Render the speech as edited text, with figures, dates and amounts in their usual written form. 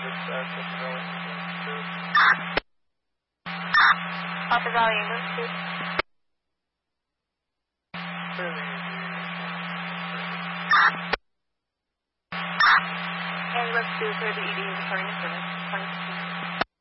Upper Valley Ambulance 2. Ambulance 2, clear the ED, returning to service.